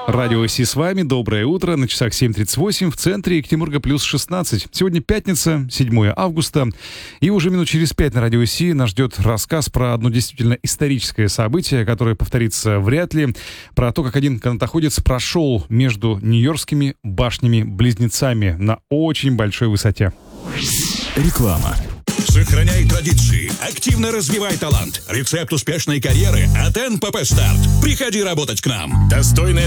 Радио Си с вами. Доброе утро. На часах 7:38. В центре Екатеринбурга плюс 16. Сегодня пятница, 7 августа. И уже минут через 5 на Радио Си нас ждет рассказ про одно действительно историческое событие, которое повторится вряд ли. Про то, как один канатоходец прошел между нью-йоркскими башнями-близнецами на очень большой высоте. Реклама. Сохраняй традиции, активно развивай талант. Рецепт успешной карьеры от НПП Старт. Приходи работать к нам. Достойная